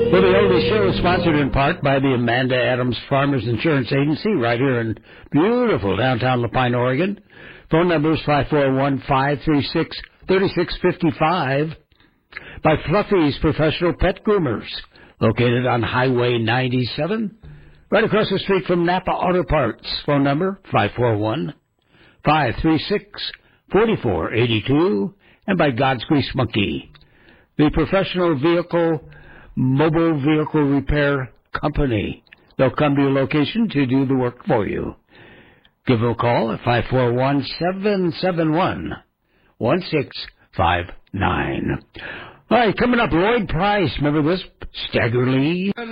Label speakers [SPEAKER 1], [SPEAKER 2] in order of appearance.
[SPEAKER 1] Well, the Oldie Show is sponsored in part by the Amanda Adams Farmers Insurance Agency right here in beautiful downtown Lapine, Oregon. Phone number is 541-536-3655. By Fluffy's Professional Pet Groomers, located on Highway 97, right across the street from Napa Auto Parts. Phone number 541-536-4482. And by God's Grease Monkey, the professional mobile vehicle repair company. They'll come to your location to do the work for you. Give them a call at 541-771-1659. All right, coming up, Lloyd Price. Remember this? Stagger Lee.